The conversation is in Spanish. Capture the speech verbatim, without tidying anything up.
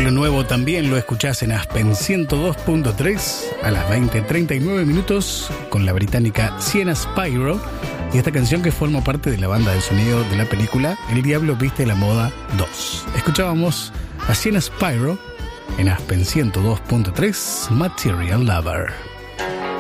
lo nuevo también lo escuchás en Aspen ciento dos punto tres a las veinte treinta y nueve minutos con la británica Sienna Spyro y esta canción que forma parte de la banda de sonido de la película El Diablo Viste la Moda dos. Escuchábamos a Sienna Spyro en Aspen ciento dos punto tres, Material Lover.